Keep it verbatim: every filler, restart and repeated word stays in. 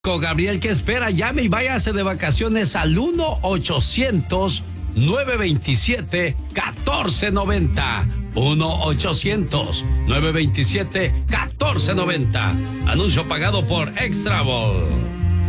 Gabriel, ¿qué espera? Llame y váyase de vacaciones al uno ochocientos nueve veintisiete catorce noventa. uno ochocientos nueve veintisiete catorce noventa. Anuncio pagado por Extrabol.